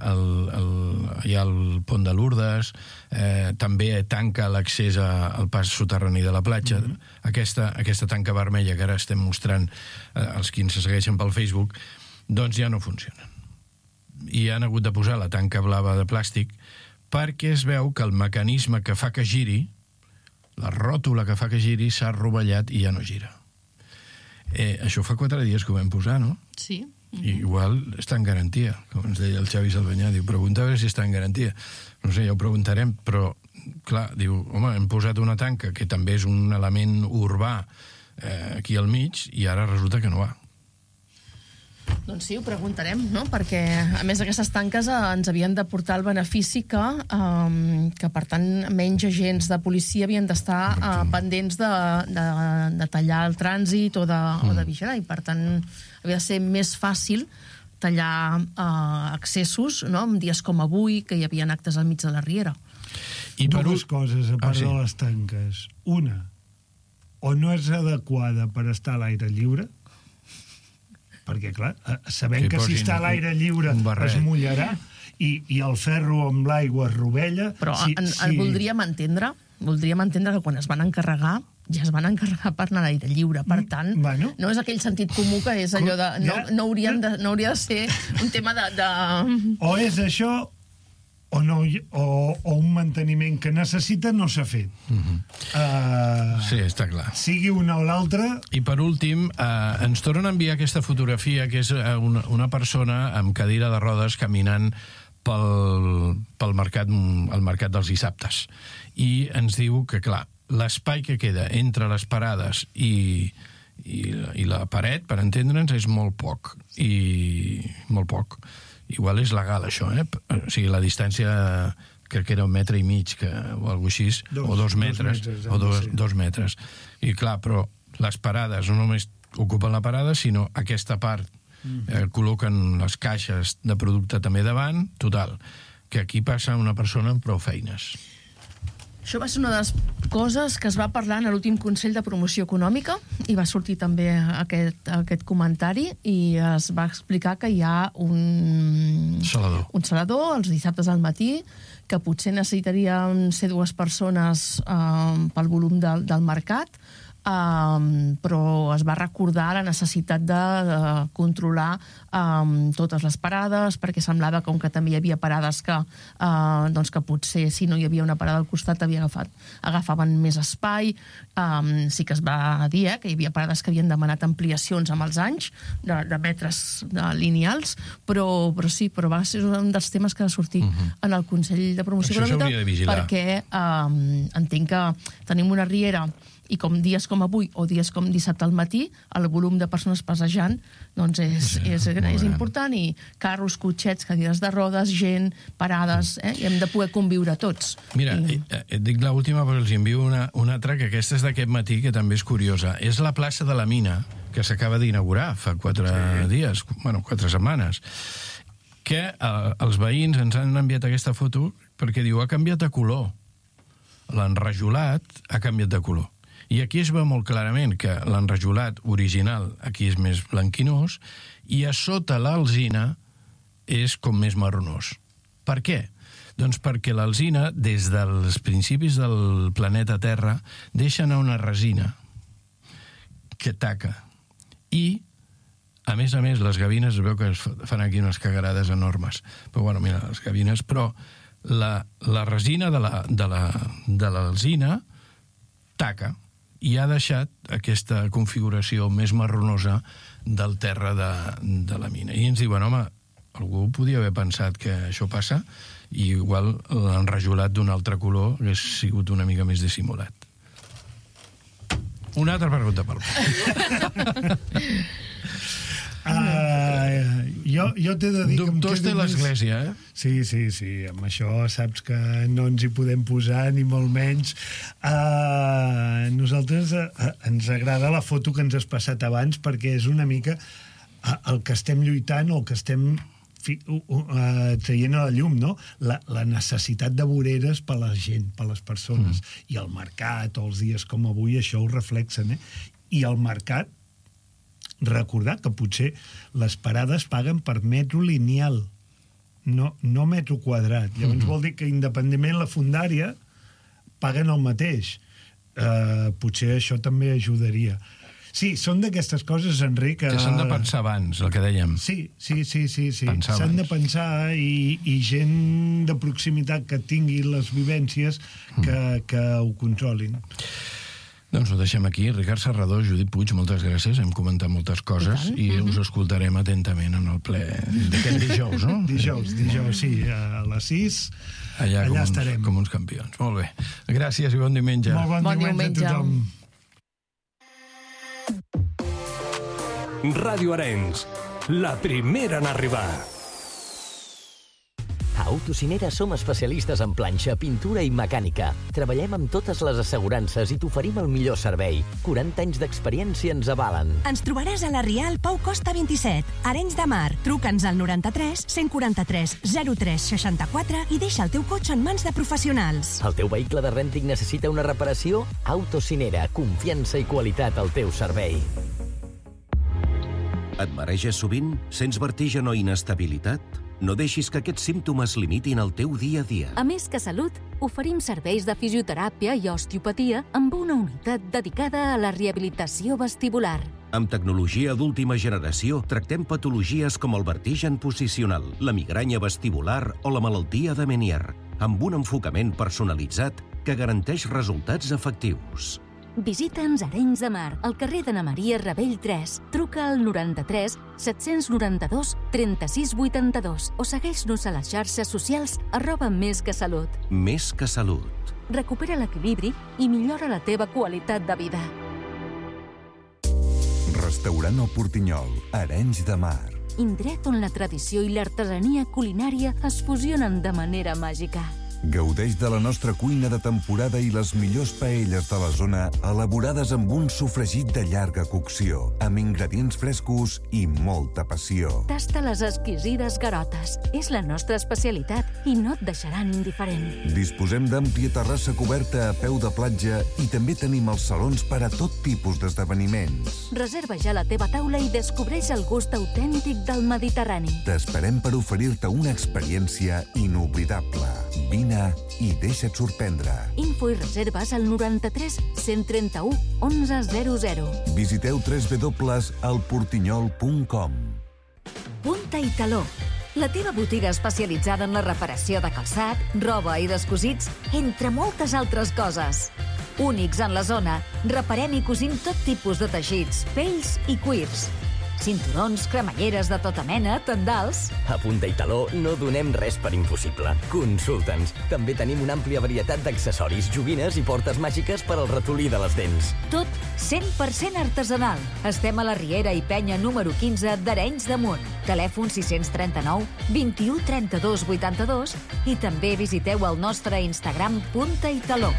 el pont de Lourdes, també tanca l'accés al pas soterrani de la platja. Aquesta tanca vermella que ara estem mostrant als qui ens segueixen pel Facebook, doncs ja no funcionen. I han hagut de posar la tanca blava de plàstic perquè es veu que el mecanisme que fa que giri, la ròtula que fa que giri, s'ha rovellat i ja no gira. Això fa 4 dies que ho vam posar, no? Sí. I igual està en garantia, com ens deia el Xavi Salvanyà, diu, pregunta a veure si està en garantia. No sé, ja ho preguntarem, però, clar, diu, home, hem posat una tanca que també és un element urbà aquí al mig i ara resulta que no va. Doncs sí, ho preguntarem, no? Perquè, a més, aquestes tanques ens havien de portar el benefici que per tant, menys agents de policia havien d'estar pendents de tallar el trànsit o de vigilar, i per tant havia de ser més fàcil tallar accessos, no? En dies com avui, que hi havia actes al mig de la riera. I dues coses, a part de les tanques. Una, o no és adequada per estar a l'aire lliure, perquè, clar, sabem que si està a l'aire lliure es mullarà i el ferro amb l'aigua es rovella. Però voldríem entendre que quan es van encarregar ja es van encarregar per anar a l'aire lliure. Per tant, no és aquell sentit comú que és allò de... No hauria de ser un tema de... O és això o un manteniment que necessita no s'ha fet. Sí, està clar. Sigui una o l'altra... I per últim, ens tornen a enviar aquesta fotografia, que és una persona amb cadira de rodes caminant pel mercat dels dissabtes. I ens diu que, clar, l'espai que queda entre les parades i la paret, per entendre'ns, és molt poc. I molt poc. Igual és legal, això, O sigui, la distància, crec que era 1,5 metres, o alguna cosa així, o 2 metres, o 2 metres. I clar, però les parades no només ocupen la parada, sinó aquesta part, col·loquen les caixes de producte també davant, total, que aquí passa una persona amb prou feines. Això va ser una de les coses que es va parlar en l'últim Consell de Promoció Econòmica i va sortir també aquest comentari i es va explicar que hi ha un salador els dissabtes al matí que potser necessitarien ser 2 persones pel volum del mercat, però es va recordar la necessitat de controlar totes les parades, perquè semblava com que també hi havia parades que potser si no hi havia una parada al costat agafaven més espai. Sí que es va dir que hi havia parades que havien demanat ampliacions amb els anys de metres lineals, però va ser un dels temes que va sortir en el Consell de Promoció Econòmica, perquè entenc que tenim una riera i dies com avui o dies com dissabte al matí, el volum de persones passejant doncs és important, i carros, cotxets, cadires de rodes, gent, parades, i hem de poder conviure tots. Mira, dic l'última, però els envio una altra, que aquesta és d'aquest matí, que també és curiosa. És la plaça de la Mina, que s'acaba d'inaugurar fa 4 dies, 4 setmanes, que els veïns ens han enviat aquesta foto perquè diu, ha canviat de color. L'enrajolat ha canviat de color. I aquí es veu molt clarament que l'enrajolat original aquí és més blanquinós i a sota l'alzina és com més marronós. Per què? Doncs perquè l'alzina, des dels principis del planeta Terra, deixa anar una resina que taca. I, a més, les gavines, es veu que fan aquí unes cagarades enormes. Però, bueno, mira, les gavines... Però la resina de l'alzina taca i ha deixat aquesta configuració més marronosa del terra de la mina. I ens diuen, home, algú podia haver pensat que això passa i igual l'enrajolat d'un altre color hagués sigut una mica més dissimulat. Una altra pregunta pel jo t'he de dir... Doctors té l'Església, eh? Sí, amb això saps que no ens hi podem posar, ni molt menys. Nosaltres ens agrada la foto que ens has passat abans perquè és una mica el que estem lluitant o el que estem traient a la llum, no? La necessitat de voreres per la gent, per les persones. I el mercat, o els dies com avui, això ho reflexen, eh? I el mercat, recordar que potser les parades paguen per metro lineal, no metro quadrat. Llavors vol dir que independentment la fundària paguen el mateix. Potser això també ajudaria. Sí, són d'aquestes coses, Enric... Que s'han de pensar abans, el que dèiem. Sí. S'han de pensar i gent de proximitat que tingui les vivències que ho controlin. Doncs ho deixem aquí. Ricard Serrador, Judit Puig, moltes gràcies. Hem comentat moltes coses i us escoltarem atentament en el ple d'aquest dijous, no? Dijous, sí. A les 6 allà estarem. Com uns campions. Molt bé. Gràcies i bon diumenge. Molt bon diumenge a tothom. Ràdio Arenys, la primera en arribar. A Autocinera som especialistes en planxa, pintura i mecànica. Treballem amb totes les assegurances i t'oferim el millor servei. 40 anys d'experiència ens avalen. Ens trobaràs a la Rial Pau Costa 27, Arenys de Mar. Truca'ns al 93 143 03 64 i deixa el teu cotxe en mans de professionals. El teu vehicle de rènting necessita una reparació? Autocinera, confiança i qualitat al teu servei. Et mareges sovint? Sents vertigen o inestabilitat? No deixis que aquests símptomes limitin el teu dia a dia. A Més que Salut, oferim serveis de fisioteràpia i osteopatia amb una unitat dedicada a la rehabilitació vestibular. Amb tecnologia d'última generació, tractem patologies com el vertigen posicional, la migranya vestibular o la malaltia de Meniere, amb un enfocament personalitzat que garanteix resultats efectius. Visita'ns a Arenys de Mar, al carrer d'Anna Maria Ravell 3. Truca al 93 792 36 82 o segueix-nos a les xarxes socials @mesquesalut. Més que Salut. Recupera l'equilibri i millora la teva qualitat de vida. Restaurant El Portinyol, Arenys de Mar. Indret on la tradició i l'artesania culinària es fusionen de manera màgica. Gaudeix de la nostra cuina de temporada i les millors paelles de la zona elaborades amb un sofregit de llarga cocció, amb ingredients frescos i molta passió. Tasta les exquisides garotes. És la nostra especialitat i no et deixaran indiferent. Disposem d'àmplia terrassa coberta a peu de platja i també tenim els salons per a tot tipus d'esdeveniments. Reserva ja la teva taula i descobreix el gust autèntic del Mediterrani. T'esperem per oferir-te una experiència inoblidable. Vine i deixa't sorprendre. Info i reserves al 93 131 1100. Visiteu www.elportinyol.com. Punta i Taló, la teva botiga especialitzada en la reparació de calçat, roba i descosits, entre moltes altres coses. Únics en la zona, reparem i cosim tot tipus de teixits, pells i cuirs. Cinturons, cremalleres de tota mena, tendals... A Punta i Taló no donem res per impossible. Consulta'ns. També tenim una àmplia varietat d'accessoris, joguines i portes màgiques per al ratolí de les dents. Tot 100% artesanal. Estem a la Riera i Penya número 15 d'Arenys de Munt. Telèfon 639 21 32 82 i també visiteu el nostre Instagram Punta i Taló.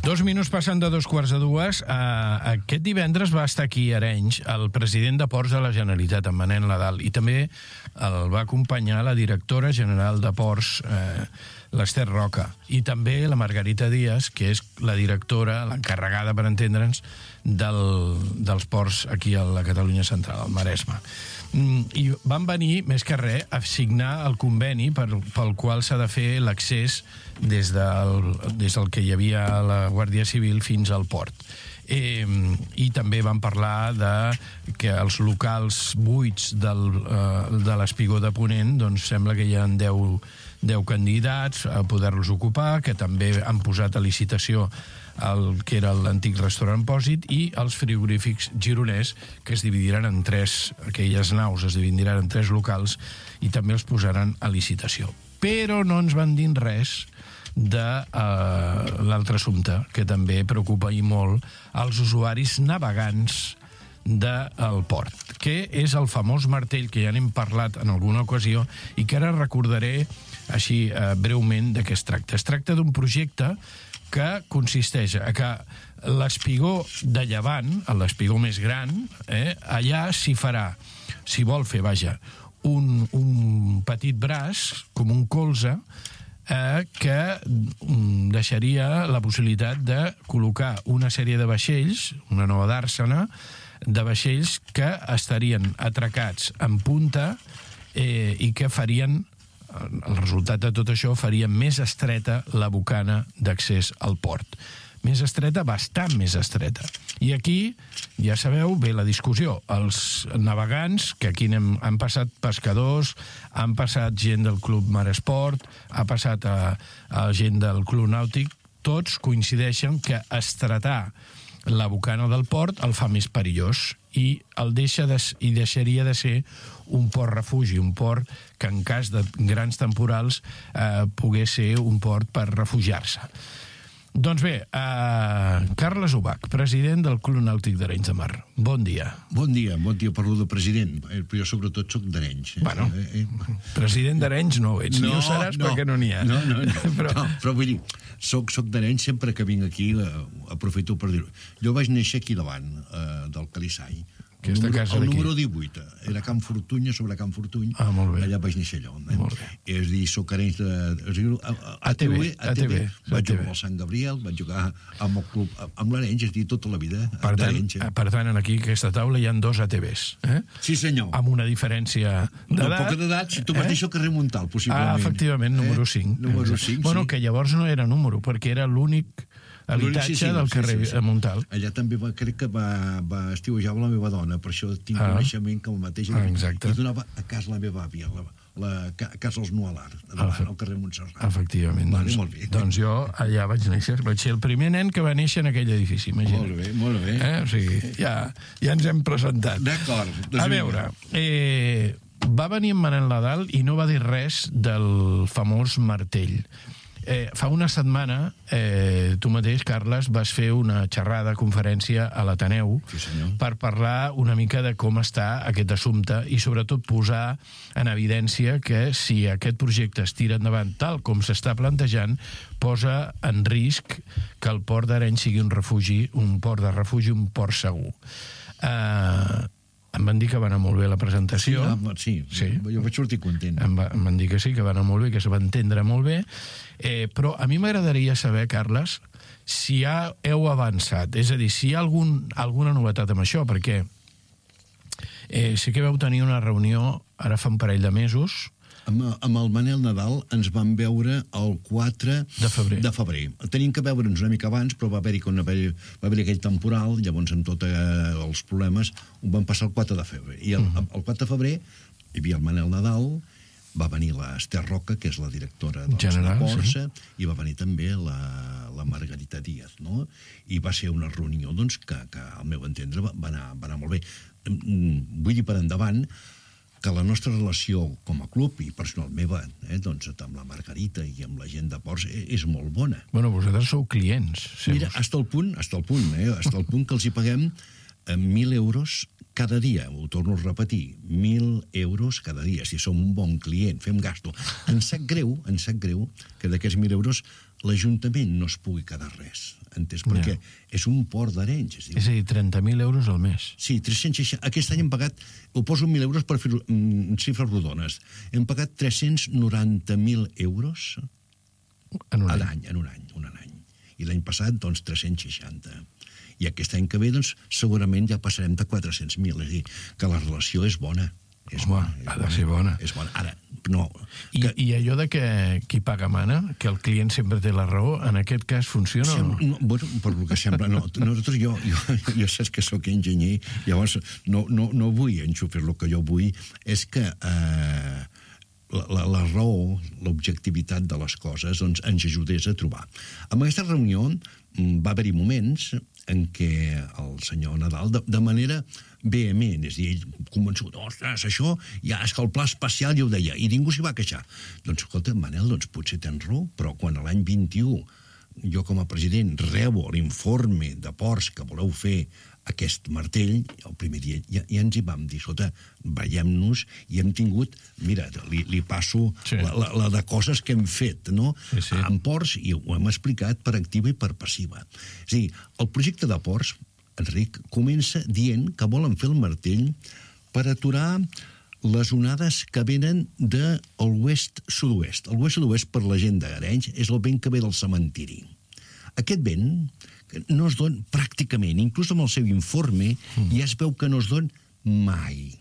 2 minuts passant de 2:15. Aquest divendres va estar aquí a Arenys el president de Ports de la Generalitat, en Manel Nadal, i també el va acompanyar la directora general de Ports, l'Ester Roca, i també la Margarita Díaz, que és la directora, l'encarregada, per entendre'ns, dels ports aquí a la Catalunya Central, al Maresme. I van venir, més que res, a signar el conveni pel qual s'ha de fer l'accés des del que hi havia a la Guàrdia Civil fins al port. I també van parlar que els locals buits de l'Espigó de Ponent, doncs sembla que hi ha 10 candidats a poder-los ocupar, que també han posat a licitació el que era l'antic restaurant Pòsit, i els frigorífics gironers, que es dividiran en 3, aquelles naus es dividiran en 3 locals, i també els posaran a licitació. Però no ens van dir res de l'altre assumpte, que també preocupa i molt els usuaris navegants del port, que és el famós martell, que ja n'hem parlat en alguna ocasió i que ara recordaré així breument de què es tracta. Es tracta d'un projecte que consisteix a que l'espigó de Llevant, l'espigó més gran, allà s'hi farà, si vol fer, un petit braç, com un colze, que deixaria la possibilitat de col·locar una sèrie de vaixells, una nova dàrsena, de vaixells que estarien atracats en punta i que farien, el resultat de tot això, faria més estreta la bocana d'accés al port. Més estreta, bastant més estreta. I aquí, ja sabeu, ve la discussió. Els navegants, que aquí han passat pescadors, han passat gent del Club Maresport, ha passat a gent del Club Nàutic, tots coincideixen que estretar la bocana del port el fa més perillós i deixaria de ser un port refugi, un port que en cas de grans temporals pogués ser un port per refugiar-se. Doncs bé, Carles Ubach, president del Club Nàutic d'Arenys de Mar. Bon dia. Bon dia per lo de president. Però jo sobretot soc d'Arenys. Bueno, president d'Arenys no ho ets. Ni ho seràs perquè no n'hi ha. No. Però vull dir, soc d'Arenys, sempre que vinc aquí, aprofito per dir-ho. Jo vaig néixer aquí davant, del Calissai. El número 18, era Camp Fortuny, sobre Camp Fortuny, allà vaig néixer allò. És dir, soc Arenys de... ATB. Vaig jugar al Sant Gabriel, vaig jugar amb el club, amb l'Arenys, és dir, tota la vida d'Arenys. Per tant, aquí a aquesta taula hi ha 2 ATBs. Sí, senyor. Amb una diferència d'edat. Poca d'edat, si tu vas néixer al carrer Montal, possiblement. Efectivament, número 5. Número 5, sí. Bueno, que llavors no era número, perquè era l'únic habitatge del carrer Montal. Allà també crec que va estiuejar la meva dona, per això tinc coneixement que el mateix i donava a casa la meva àvia, a casa els Nualar, al carrer Montserrat. Efectivament. Doncs jo allà vaig néixer, vaig ser el primer nen que va néixer en aquell edifici, imagina't. Molt bé. O sigui, ja ens hem presentat. D'acord. A veure, va venir en Manel Nadal i no va dir res del famós martell. Fa una setmana, tu mateix, Carles, vas fer una xerrada, conferència a l'Ateneu per parlar una mica de com està aquest assumpte i sobretot posar en evidència que si aquest projecte es tira endavant tal com s'està plantejant, posa en risc que el port d'Arenys sigui un port de refugi, un port segur. Em van dir que va anar molt bé la presentació. Sí, jo vaig sortir content. Em van dir que sí, que va anar molt bé, que se va entendre molt bé. Però a mi m'agradaria saber, Carles, si heu avançat. És a dir, si hi ha alguna novetat amb això, perquè sí que vau tenir una reunió ara fa un parell de mesos. Amb el Manel Nadal ens vam veure el 4 de febrer. Teníem que veure'ns una mica abans, però va haver-hi aquell temporal, llavors amb tots els problemes ho vam passar el 4 de febrer. I el 4 de febrer hi havia el Manel Nadal, va venir l'Ester Roca, que és la directora de Ports, i va venir també la Margarita Díaz, no? I va ser una reunió que al meu entendre va anar molt bé. Vull dir per endavant que la nostra relació com a club i personal meva, amb la Margarita i amb la gent de Ports és molt bona. Bueno, vosaltres sou clients. Mira, hasta el punt que els hi paguem 1.000 euros cada dia, ho torno a repetir, 1.000 euros cada dia, si som un bon client, fem gasto. Ens sap greu que d'aquests 1.000 euros l'Ajuntament no es pugui quedar res, entès? Perquè és un port d'Arenys. És a dir, 30.000 euros al mes. Sí, 360. Aquest any hem pagat, ho poso 1.000 euros per fer xifres rodones, hem pagat 390.000 euros en un any. I l'any passat, doncs, 360. I aquest any que ve, doncs, segurament ja passarem de 400.000. És a dir, que la relació és bona. Ha de ser bona. És bona. Ara, no... I allò de que qui paga mana, que el client sempre té la raó, en aquest cas funciona o no? Bueno, per el que sembla, no. Nosaltres, jo saps que sóc enginyer, llavors no vull enxufar el que jo vull, és que la raó, l'objectivitat de les coses, doncs, ens ajudés a trobar. En aquesta reunió va haver-hi moments en què el senyor Nadal, de manera vehement, és a dir, ell convençut, ostres, això ja és que el pla especial ja ho deia, i ningú s'hi va queixar. Doncs, escolta, Manel, doncs potser tens raó, però quan a l'any 21 jo com a president rebo l'informe de ports que voleu fer aquest martell, el primer dia ja ens hi vam dir, escolta, veiem-nos, i hem tingut, mira, li passo la de coses que hem fet, no? En ports, i ho hem explicat per activa i per passiva. És a dir, el projecte de ports, Enric, comença dient que volen fer el martell per aturar les onades que venen de l'oest-sud-oest. El oest-sud-oest, per la gent d'Arenys, és el vent que ve del cementiri. Aquest vent no es dona pràcticament, inclús amb el seu informe, ja es veu que no es dona mai.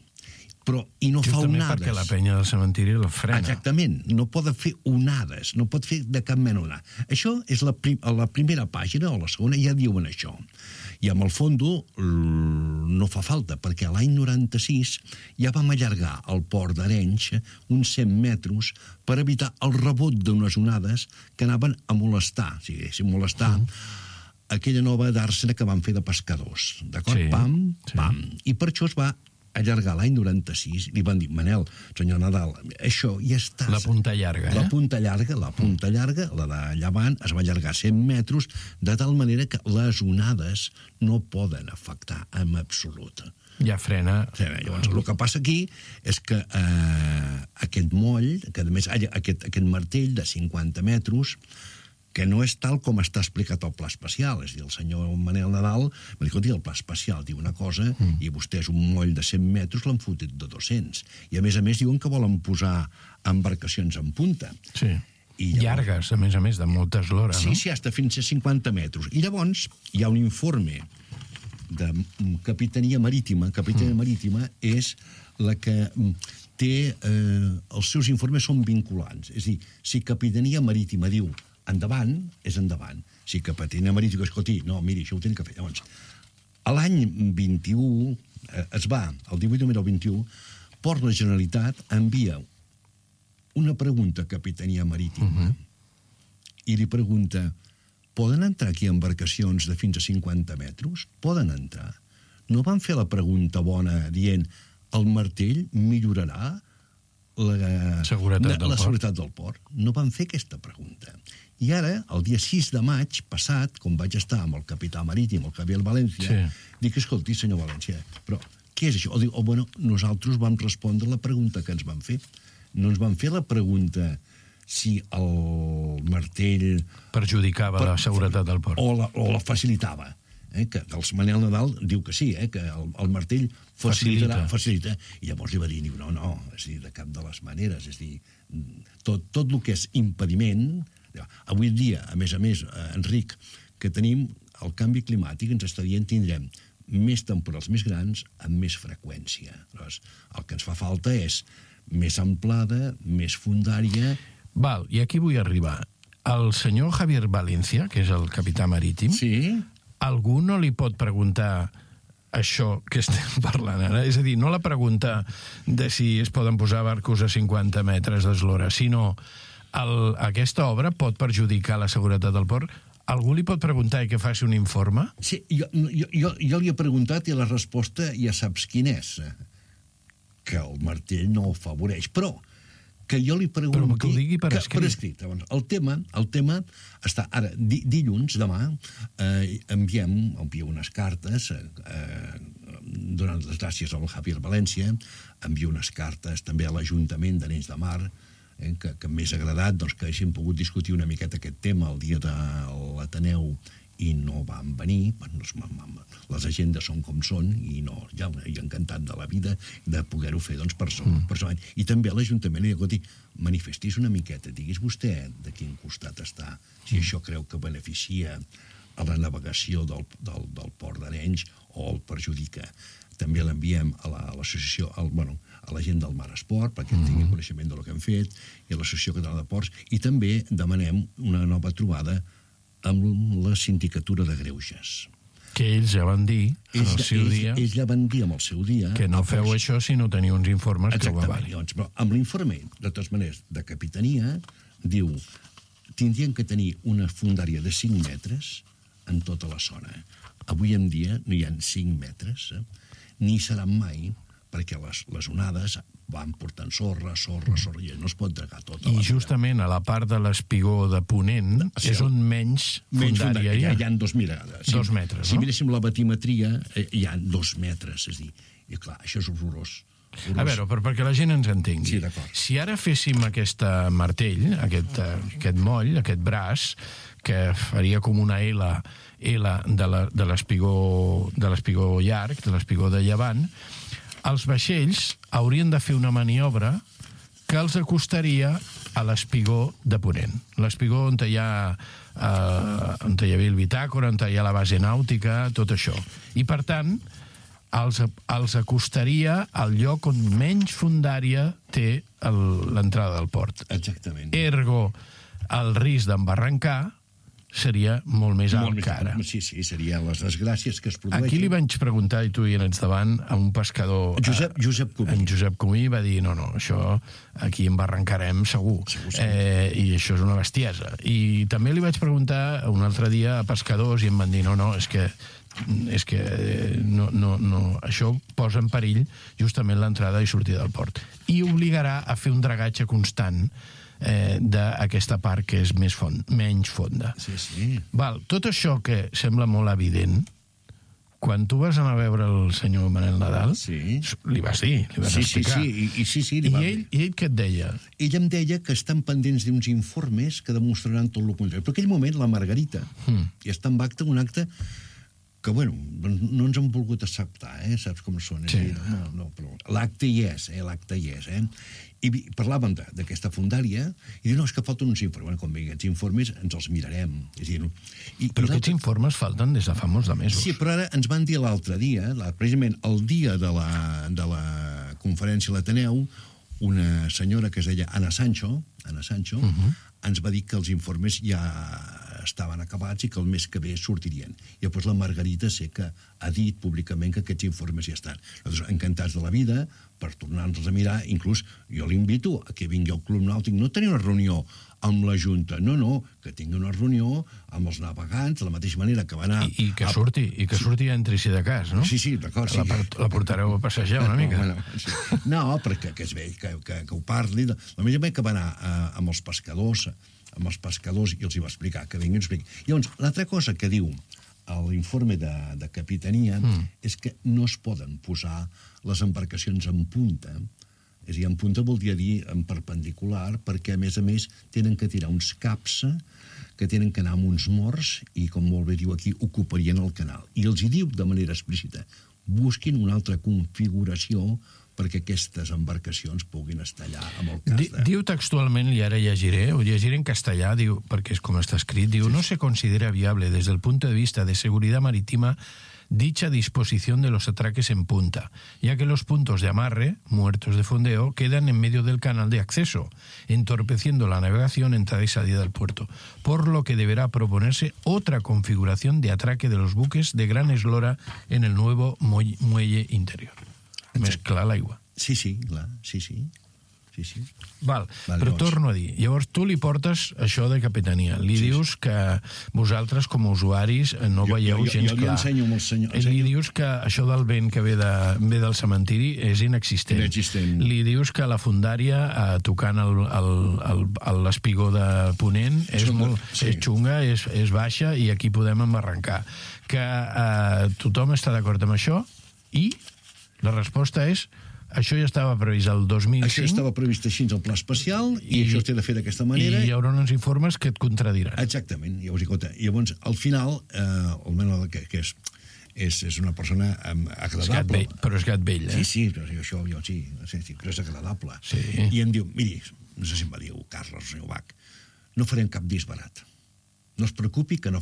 I no fa onades. Perquè la penya del cementiri la frena. Exactament, no pot fer onades, no pot fer de cap mena onada. Això és la primera pàgina, o la segona, ja diuen això. I amb el fondo no fa falta, perquè l'any 96 ja vam allargar el port d'Arenys uns 100 metres per evitar el rebot d'unes onades que anaven a molestar, si diguéssim molestar, aquella nova dàrsena que van fer de pescadors. D'acord? Pam. I per això es va allargar l'any 96, li van dir, Manel, senyor Nadal, això ja està... La punta llarga, La punta llarga, la de llevant, es va allargar 100 metres, de tal manera que les onades no poden afectar en absolut. Ja frena. Llavors, el que passa aquí és que aquest moll, que a més aquest martell de 50 metres, que no és tal com està explicat el pla especial. És a dir, el senyor Manel Nadal va dir, escolti, el pla especial diu una cosa i vostès un moll de 100 metres l'han fotit de 200. I a més diuen que volen posar embarcacions en punta. Sí. Llargues, a més, de molta eslora, no? Sí, hasta fins a 50 metres. I llavors hi ha un informe de Capitania Marítima. Capitania Marítima és la que té... els seus informes són vinculants. És a dir, si Capitania Marítima diu endavant, és endavant. Si Capitania Marítima, escolti, no, miri, això ho tenen que fer. Llavors, l'any 21, es va, el 18 de novembre del 21, Port de la Generalitat envia una pregunta a Capitania Marítima i li pregunta, poden entrar aquí embarcacions de fins a 50 metres? Poden entrar. No van fer la pregunta bona dient, el martell millorarà la seguretat del port. No van fer aquesta pregunta. I ara, el dia 6 de maig passat, com vaig estar amb el capità marítim, el Javier València, dic, escolti, senyor València, però què és això? O diu, bueno, nosaltres vam respondre la pregunta que ens van fer. No ens van fer la pregunta si el martell... perjudicava la seguretat del port. O la facilitava. Que el Manel Nadal diu que sí, que el martell facilita. I llavors li va dir, no, és dir, de cap de les maneres, és dir, tot el que és impediment... Avui dia, a més, Enric, que tenim el canvi climàtic, ens està dient tindrem més temporals més grans amb més freqüència. Llavors, el que ens fa falta és més amplada, més fundària... Val, i aquí vull arribar. El senyor Javier València, que és el capità marítim, algú no li pot preguntar això que estem parlant ara? És a dir, no la pregunta de si es poden posar barcos a 50 metres d'eslora, sinó aquesta obra pot perjudicar la seguretat del port? Algú li pot preguntar i que faci un informe? Sí, jo li he preguntat i la resposta ja saps quina és. Que el martell no ho afavoreix. Però que jo li pregunti... Però que ho digui per escrit. Per escrit. El tema està... Ara, dilluns, demà, enviem unes cartes donant les gràcies al Javier València, envio unes cartes també a l'Ajuntament d'Arenys de Mar, que m'és agradat que hagin pogut discutir una miqueta aquest tema el dia de l'Ateneu i no van venir. Les agendes són com són i ja he encantat de la vida de poder-ho fer personalment. I també a l'Ajuntament manifestis una miqueta, diguis vostè de quin costat està, si això creu que beneficia a la navegació del port d'Arenys o el perjudica. També l'enviem a l'associació, a la gent del Mar Esport, perquè tingui coneixement del que hem fet, i a l'Associació Catalana de Ports, i també demanem una nova trobada amb la Sindicatura de Greuges. Que ells ja van dir en el seu dia... Ells ja van dir en el seu dia... Que no feu això si no teniu uns informes que ho avalin. Exactament. Però amb l'informe, de totes maneres, de Capitania, diu tindrien que tenir una fondària de 5 metres en tota la zona. Avui en dia no hi ha 5 metres, ni seran mai, perquè les onades van portant sorra, i no es pot dragar tota la vida. I justament a la part de l'espigó de Ponent és on menys fondària hi ha. Hi ha 2 metres, Si miréssim la batimetria, hi ha 2 metres, és a dir, i clar, això és horrorós. A veure, perquè la gent ens entengui. Sí, d'acord. Si ara féssim aquest martell, aquest moll, aquest braç, que faria com una L de l'espigó llarg, de l'espigó de llevant, els vaixells haurien de fer una maniobra que els acostaria a l'espigó de Ponent. L'espigó on hi havia el bitàcora, on hi ha la base nàutica, tot això. I, per tant, els acostaria al lloc on menys fondària té l'entrada del port. Exactament. Ergo, el risc d'embarrancar seria molt més alt que ara. Sí, serien les desgràcies que es produeixen. Aquí li vaig preguntar, i tu hi ets davant, a un pescador... Josep Comí. En Josep Comí va dir, no, això aquí embarrancarem segur. I això és una bestiesa. I també li vaig preguntar un altre dia a pescadors i em van dir, no, és que això posa en perill justament l'entrada i sortida del port. I obligarà a fer un dragatge constant d'aquesta part que és menys fonda. Sí. Tot això que sembla molt evident, quan tu vas anar a veure el senyor Manel Nadal, li vas dir, li vas explicar. Sí. I ell què et deia? Ell em deia que estan pendents d'uns informes que demostraran tot el contrari. Però en aquell moment la Margarita i està en un acte que, no ens han volgut acceptar, saps com són? Sí. No, però l'acte hi és, I parlàvem d'aquesta fondària i diuen, és que falten uns informes. Com bé, aquests informes ens els mirarem. Però aquests informes falten des de fa molts de mesos. Sí, però ara ens van dir l'altre dia, precisament el dia de la conferència a l'Ateneu, una senyora que es deia Ana Sancho, ens va dir que els informes ja estaven acabats i que el mes que ve sortirien. I després la Margarita sé que ha dit públicament que aquests informes ja estan. Nosaltres encantats de la vida per tornar-nos a mirar, inclús jo l'invito a que vingui al Club Nàutic, no tenir una reunió amb la Junta, no, que tingui una reunió amb els navegants, de la mateixa manera que va anar... I que surti entri si de cas, no? Sí, d'acord. La portareu a passejar una mica. No, perquè es ve, que ho parli. La mateixa manera que va anar amb els pescadors i els hi va explicar, que vinguin a explicar. Llavors, l'altra cosa que diu l'informe de Capitania és que no es poden posar les embarcacions en punta. És a dir, en punta voldria dir en perpendicular, perquè, a més, tenen que tirar uns caps que tenen que anar amb uns morts i, com molt bé diu aquí, ocuparien el canal. I els hi diu de manera explícita, busquin una altra configuració perquè aquestes embarcacions puguin estar allà amb el cas de... Diu textualment, i ara llegiré en castellà, diu, perquè és com està escrit, diu, no se considera viable desde el punto de vista de seguridad marítima dicha disposición de los atraques en punta, ya que los puntos de amarre, muertos de fondeo, quedan en medio del canal de acceso, entorpeciendo la navegación, entrada y salida del puerto, por lo que deberá proponerse otra configuración de atraque de los buques de gran eslora en el nuevo muelle interior. Més clar l'aigua. Sí, clar, sí. Val, però torno a dir, llavors tu li portes això de Capitania, li dius que vosaltres com a usuaris no veieu gens clar. Jo li ensenyo amb el senyor. Li dius que això del vent que ve del cementiri és inexistent. Li dius que la fondària tocant l'espigó de Ponent és xunga, és baixa i aquí podem embarrancar. Que tothom està d'acord amb això? I la resposta és: això ja estava previst el 2005. Això estava previst així al pla especial i això es té de fer d'aquesta manera. I hi haurà uns informes que et contradiran. Exactament. Llavors, al final, el Manel, que és una persona agradable. Però és gat vell, eh? Sí, però és agradable. Sí. I em diu, miri, no sé si em va dir Carles, senyor Bach, no farem cap disc barat. No es preocupi que no